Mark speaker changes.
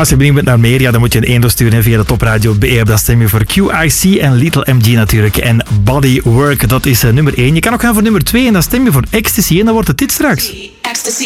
Speaker 1: als je benieuwd bent naar meer, dan moet je een e-mail sturen via de Topradio BE. Dat stem je voor QIC en Little MG natuurlijk. En Bodywork, dat is nummer 1. Je kan ook gaan voor nummer 2 en dan stem je voor Ecstasy en dan wordt het dit straks.